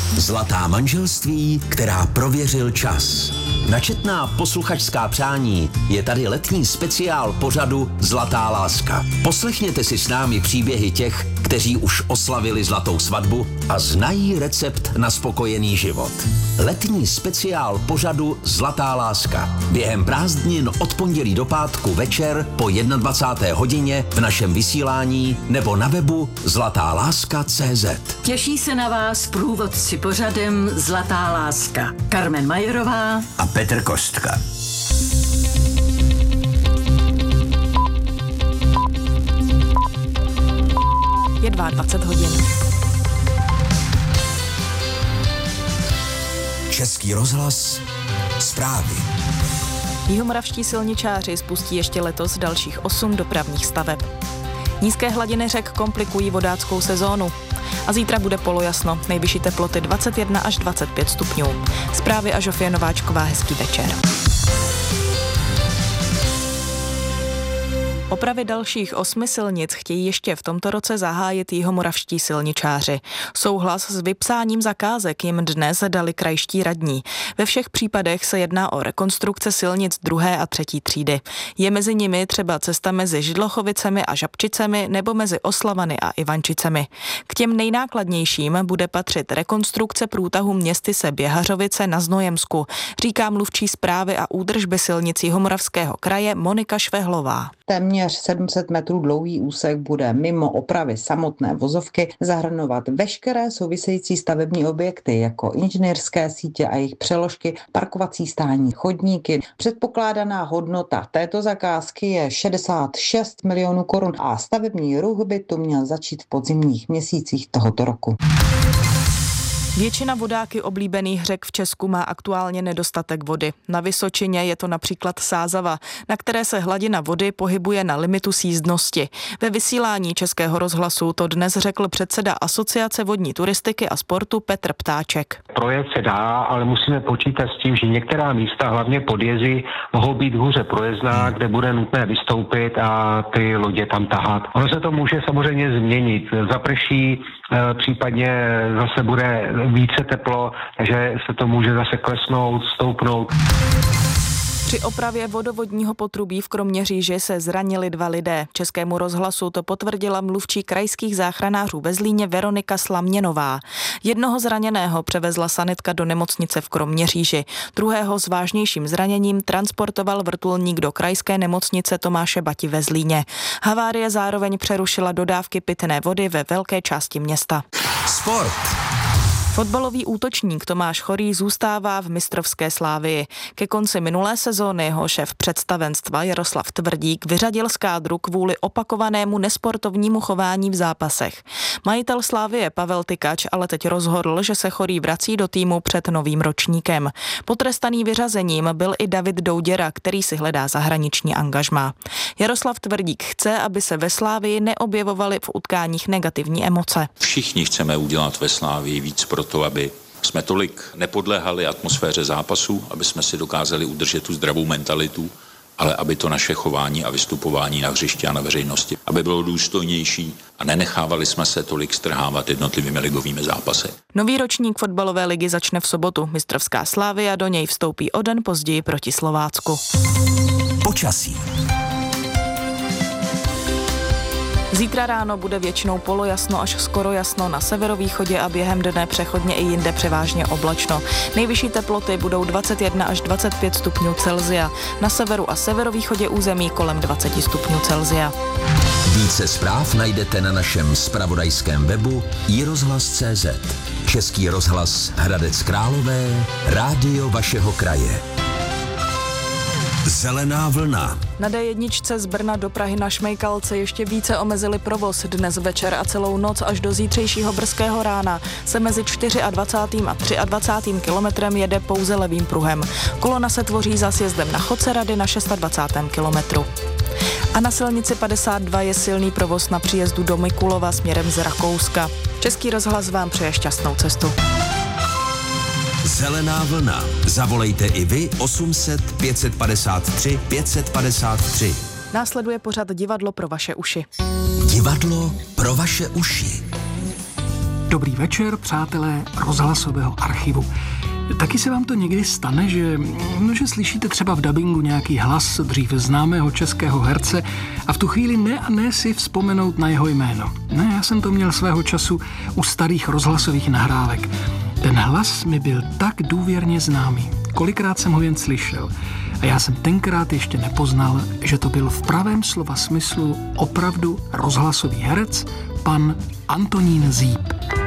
Zlatá manželství, která prověřil čas. Na četná posluchačská přání je tady letní speciál pořadu Zlatá láska. Poslechněte si s námi příběhy těch, kteří už oslavili zlatou svatbu a znají recept na spokojený život. Letní speciál pořadu Zlatá láska. Během prázdnin od pondělí do pátku večer po 21. hodině v našem vysílání nebo na webu zlatáláska.cz. Těší se na vás průvodci pořadem Zlatá láska. Carmen Majerová a Petr Kostka. Je 22 hodin. Český rozhlas, zprávy. Jihomoravští silničáři spustí ještě letos dalších 8 dopravních staveb. Nízké hladiny řek komplikují vodáckou sezónu. A zítra bude polojasno, nejvyšší teploty 21 až 25 stupňů. Zprávy a Žofie Nováčková, hezký večer. Opravy dalších 8 silnic chtějí ještě v tomto roce zahájit jihomoravští silničáři. Souhlas s vypsáním zakázek jim dnes dali krajští radní. Ve všech případech se jedná o rekonstrukce silnic 2. a 3. třídy. Je mezi nimi třeba cesta mezi Židlochovicemi a Žabčicemi nebo mezi Oslavany a Ivančicemi. K těm nejnákladnějším bude patřit rekonstrukce průtahu Městyse Běhařovice na Znojemsku, říká mluvčí správy a údržby silnic Jihomoravského kraje Monika Švehlová. Téměř 700 metrů dlouhý úsek bude mimo opravy samotné vozovky zahrnovat veškeré související stavební objekty jako inženýrské sítě a jejich přeložky, parkovací stání, chodníky. Předpokládaná hodnota této zakázky je 66 milionů korun a stavební ruch by tu měl začít v podzimních měsících tohoto roku. Většina vodáky oblíbených řek v Česku má aktuálně nedostatek vody. Na Vysočině je to například Sázava, na které se hladina vody pohybuje na limitu sjízdnosti. Ve vysílání Českého rozhlasu to dnes řekl předseda Asociace vodní turistiky a sportu Petr Ptáček. Projet se dá, ale musíme počítat s tím, že některá místa, hlavně podjezy, mohou být hůře projezdná, kde bude nutné vystoupit a ty lodě tam tahat. Ono se to může samozřejmě změnit. Zaprší, případně zase bude více teplo, takže se to může zase klesnout, stoupnout. Při opravě vodovodního potrubí v Kroměříži se zranili 2 lidé. Českému rozhlasu to potvrdila mluvčí krajských záchranářů ve Zlíně Veronika Slaměnová. Jednoho zraněného převezla sanitka do nemocnice v Kroměříži. Druhého s vážnějším zraněním transportoval vrtulník do krajské nemocnice Tomáše Bati ve Zlíně. Havárie zároveň přerušila dodávky pitné vody ve velké části města. Sport. Fotbalový útočník Tomáš Chorý zůstává v mistrovské Slávii. Ke konci minulé sezóny ho šéf představenstva Jaroslav Tvrdík vyřadil z kádru kvůli opakovanému nesportovnímu chování v zápasech. Majitel Slávie Pavel Tykač ale teď rozhodl, že se Chorý vrací do týmu před novým ročníkem. Potrestaný vyřazením byl i David Douděra, který si hledá zahraniční angažmá. Jaroslav Tvrdík chce, aby se ve Slávii neobjevovaly v utkáních negativní emoce. Všichni chceme udělat ve Slávii víc pro to, aby jsme tolik nepodléhali atmosféře zápasu, aby jsme si dokázali udržet tu zdravou mentalitu, ale aby to naše chování a vystupování na hřišti a na veřejnosti, aby bylo důstojnější a nenechávali jsme se tolik strhávat jednotlivými ligovými zápasy. Nový ročník fotbalové ligy začne v sobotu. Mistrovská Slavia do něj vstoupí o den později proti Slovácku. Počasí. Zítra ráno bude většinou polojasno až skoro jasno na severovýchodě a během dne přechodně i jinde převážně oblačno. Nejvyšší teploty budou 21 až 25 stupňů Celsia. Na severu a severovýchodě území kolem 20 stupňů Celsia. Více zpráv najdete na našem zpravodajském webu iRozhlas.cz. Český rozhlas Hradec Králové, rádio vašeho kraje. Zelená vlna. Na D1 z Brna do Prahy na Šmejkalce ještě více omezili provoz. Dnes večer a celou noc až do zítřejšího brzkého rána se mezi 24. a 23. kilometrem jede pouze levým pruhem. Kolona se tvoří za sjezdem na Chodce Rady na 26. kilometru. A na silnici 52 je silný provoz na příjezdu do Mikulova směrem z Rakouska. Český rozhlas vám přeje šťastnou cestu. Zelená vlna. Zavolejte i vy 800 553 553. Následuje pořad Divadlo pro vaše uši. Divadlo pro vaše uši. Dobrý večer, přátelé rozhlasového archivu. Taky se vám to někdy stane, že slyšíte třeba v dabingu nějaký hlas dřív známého českého herce a v tu chvíli ne si vzpomenout na jeho jméno. Ne, já jsem to měl svého času u starých rozhlasových nahrávek. Ten hlas mi byl tak důvěrně známý. Kolikrát jsem ho jen slyšel. A já jsem tenkrát ještě nepoznal, že to byl v pravém slova smyslu opravdu rozhlasový herec, pan Antonín Zíp.